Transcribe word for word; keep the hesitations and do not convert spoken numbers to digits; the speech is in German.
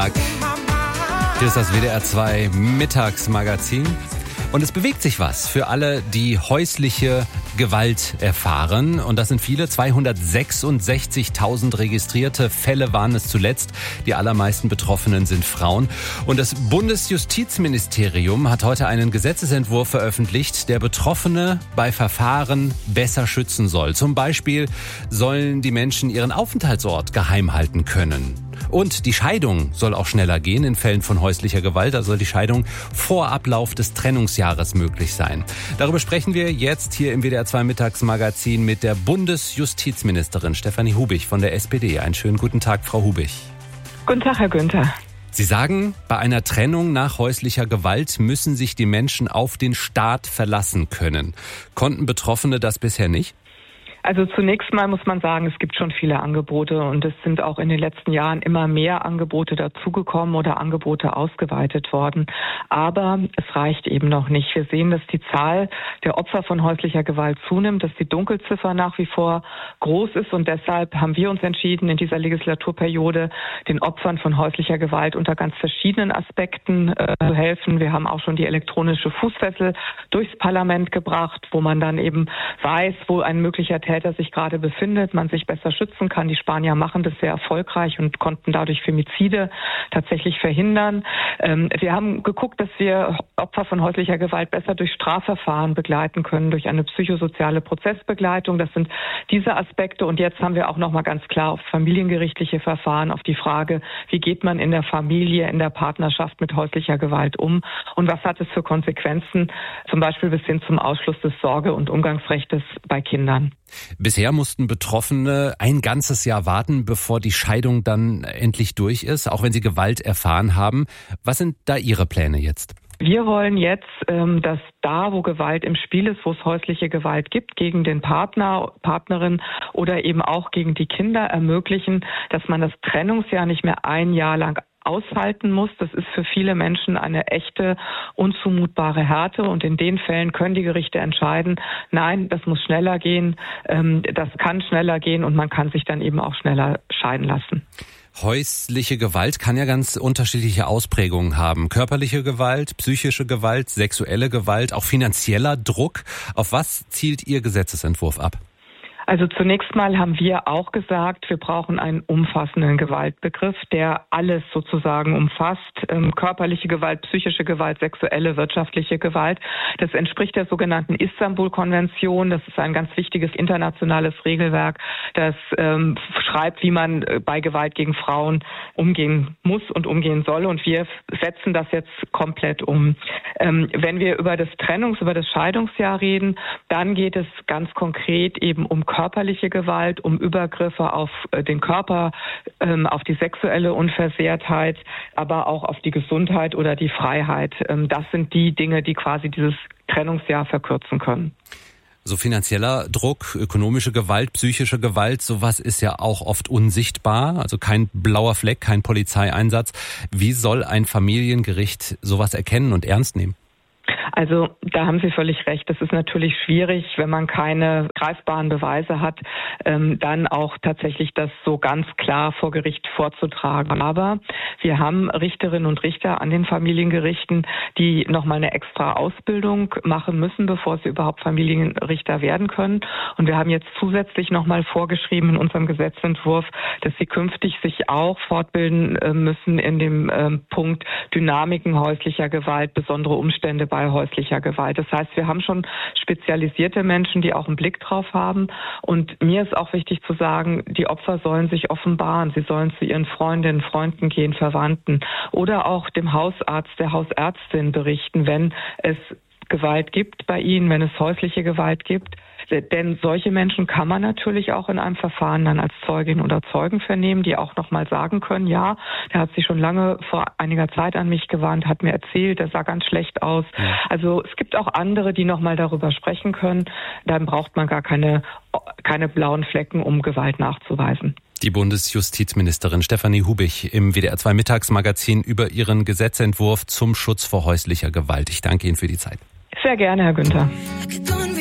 Tag. Hier ist das W D R zwei Mittagsmagazin. Und es bewegt sich was für alle, die häusliche Gewalt erfahren. Und das sind viele. zweihundertsechsundsechzigtausend registrierte Fälle waren es zuletzt. Die allermeisten Betroffenen sind Frauen. Und das Bundesjustizministerium hat heute einen Gesetzesentwurf veröffentlicht, der Betroffene bei Verfahren besser schützen soll. Zum Beispiel sollen die Menschen ihren Aufenthaltsort geheim halten können. Und die Scheidung soll auch schneller gehen in Fällen von häuslicher Gewalt. Da soll die Scheidung vor Ablauf des Trennungsjahres möglich sein. Darüber sprechen wir jetzt hier im W D R zwei Mittagsmagazin mit der Bundesjustizministerin Stefanie Hubich von der S P D. Einen schönen guten Tag, Frau Hubich. Guten Tag, Herr Günther. Sie sagen, bei einer Trennung nach häuslicher Gewalt müssen sich die Menschen auf den Staat verlassen können. Konnten Betroffene das bisher nicht? Also zunächst mal muss man sagen, es gibt schon viele Angebote und es sind auch in den letzten Jahren immer mehr Angebote dazugekommen oder Angebote ausgeweitet worden. Aber es reicht eben noch nicht. Wir sehen, dass die Zahl der Opfer von häuslicher Gewalt zunimmt, dass die Dunkelziffer nach wie vor groß ist und deshalb haben wir uns entschieden, in dieser Legislaturperiode den Opfern von häuslicher Gewalt unter ganz verschiedenen Aspekten äh, zu helfen. Wir haben auch schon die elektronische Fußfessel durchs Parlament gebracht, wo man dann eben weiß, wo ein möglicher Täter sich gerade befindet, man sich besser schützen kann. Die Spanier machen das sehr erfolgreich und konnten dadurch Femizide tatsächlich verhindern. Ähm, wir haben geguckt, dass wir Opfer von häuslicher Gewalt besser durch Strafverfahren begleiten können, durch eine psychosoziale Prozessbegleitung. Das sind diese Aspekte. Und jetzt haben wir auch nochmal ganz klar auf familiengerichtliche Verfahren, auf die Frage, wie geht man in der Familie, in der Partnerschaft mit häuslicher Gewalt um und was hat es für Konsequenzen, zum Beispiel bis hin zum Ausschluss des Sorge- und Umgangsrechtes bei Kindern. Bisher mussten Betroffene ein ganzes Jahr warten, bevor die Scheidung dann endlich durch ist, auch wenn sie Gewalt erfahren haben. Was sind da Ihre Pläne jetzt? Wir wollen jetzt, dass da, wo Gewalt im Spiel ist, wo es häusliche Gewalt gibt, gegen den Partner, Partnerin oder eben auch gegen die Kinder ermöglichen, dass man das Trennungsjahr nicht mehr ein Jahr lang aushalten muss. Das ist für viele Menschen eine echte, unzumutbare Härte. Und in den Fällen können die Gerichte entscheiden, nein, das muss schneller gehen, das kann schneller gehen und man kann sich dann eben auch schneller scheiden lassen. Häusliche Gewalt kann ja ganz unterschiedliche Ausprägungen haben. Körperliche Gewalt, psychische Gewalt, sexuelle Gewalt, auch finanzieller Druck. Auf was zielt Ihr Gesetzesentwurf ab? Also zunächst mal haben wir auch gesagt, wir brauchen einen umfassenden Gewaltbegriff, der alles sozusagen umfasst. Ähm, körperliche Gewalt, psychische Gewalt, sexuelle, wirtschaftliche Gewalt. Das entspricht der sogenannten Istanbul-Konvention. Das ist ein ganz wichtiges internationales Regelwerk, das ähm, schreibt, wie man bei Gewalt gegen Frauen umgehen muss und umgehen soll. Und wir setzen das jetzt komplett um. Ähm, wenn wir über das Trennungs-, über das Scheidungsjahr reden, dann geht es ganz konkret eben um körperliche Gewalt, um Übergriffe auf den Körper, auf die sexuelle Unversehrtheit, aber auch auf die Gesundheit oder die Freiheit. Das sind die Dinge, die quasi dieses Trennungsjahr verkürzen können. So finanzieller Druck, ökonomische Gewalt, psychische Gewalt, sowas ist ja auch oft unsichtbar, also kein blauer Fleck, kein Polizeieinsatz. Wie soll ein Familiengericht sowas erkennen und ernst nehmen? Also da haben Sie völlig recht. Das ist natürlich schwierig, wenn man keine greifbaren Beweise hat, ähm, dann auch tatsächlich das so ganz klar vor Gericht vorzutragen. Aber wir haben Richterinnen und Richter an den Familiengerichten, die nochmal eine extra Ausbildung machen müssen, bevor sie überhaupt Familienrichter werden können. Und wir haben jetzt zusätzlich nochmal vorgeschrieben in unserem Gesetzentwurf, dass sie künftig sich auch fortbilden äh, müssen in dem ähm, Punkt Dynamiken häuslicher Gewalt, besondere Umstände bei häuslicher Gewalt. Das heißt, wir haben schon spezialisierte Menschen, die auch einen Blick drauf haben. Und mir ist auch wichtig zu sagen, die Opfer sollen sich offenbaren. Sie sollen zu ihren Freundinnen, Freunden gehen, Verwandten oder auch dem Hausarzt, der Hausärztin berichten, wenn es Gewalt gibt bei ihnen, wenn es häusliche Gewalt gibt. Denn solche Menschen kann man natürlich auch in einem Verfahren dann als Zeugin oder Zeugen vernehmen, die auch nochmal sagen können, ja, der hat sich schon lange vor einiger Zeit an mich gewandt, hat mir erzählt, der sah ganz schlecht aus. Ja. Also es gibt auch andere, die nochmal darüber sprechen können. Dann braucht man gar keine, keine blauen Flecken, um Gewalt nachzuweisen. Die Bundesjustizministerin Stefanie Hubich im W D R zwei Mittagsmagazin über ihren Gesetzentwurf zum Schutz vor häuslicher Gewalt. Ich danke Ihnen für die Zeit. Sehr gerne, Herr Günther.